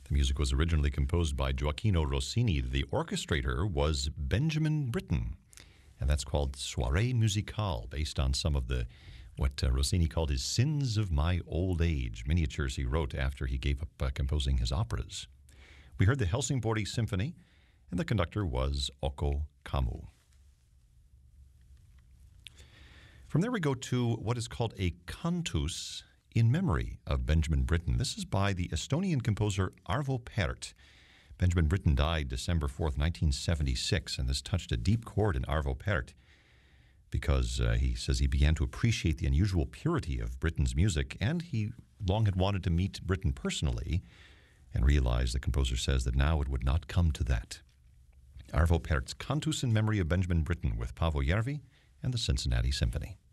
The music was originally composed by Gioacchino Rossini. The orchestrator was Benjamin Britten, and that's called Soirée Musicale, based on some of what Rossini called his sins of my old age, miniatures he wrote after he gave up composing his operas. We heard the Helsingborg Symphony, and the conductor was Occo Kamu. From there we go to what is called a cantus in memory of Benjamin Britten. This is by the Estonian composer Arvo Pärt. Benjamin Britten died December 4th, 1976, and this touched a deep chord in Arvo Pärt because he says he began to appreciate the unusual purity of Britten's music, and he long had wanted to meet Britten personally and realized, the composer says, that now it would not come to that. Arvo Pärt's Cantus in memory of Benjamin Britten with Paavo Järvi and the Cincinnati Symphony.